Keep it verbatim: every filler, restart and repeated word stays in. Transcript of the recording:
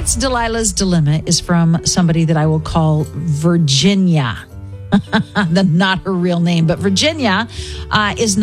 Tonight's Delilah's Dilemma is from somebody that I will call Virginia. Not her real name, but Virginia uh, is